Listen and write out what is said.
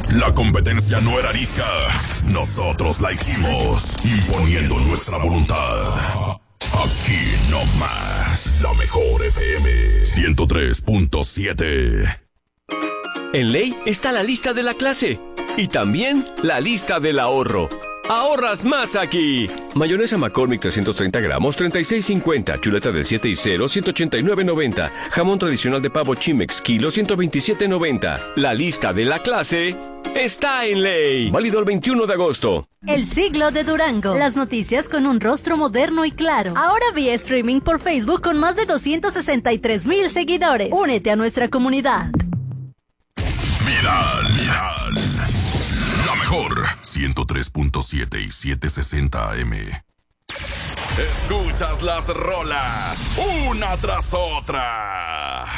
La competencia no era arisca, nosotros la hicimos, imponiendo nuestra voluntad. Aquí nomás, la mejor FM 103.7. En Ley está la lista de la clase y también la lista del ahorro. ¡Ahorras más aquí! Mayonesa McCormick 330 gramos, 36.50. Chuleta del 7 y 0, 189.90. Jamón tradicional de pavo Chimex, kilo, 127.90. La lista de la clase está en Ley. Válido el 21 de agosto. El siglo de Durango. Las noticias con un rostro moderno y claro. Ahora vía streaming por Facebook con más de 263,000 seguidores. Únete a nuestra comunidad. Viral. La mejor 103.7 y 760 AM. Escuchas las rolas una tras otra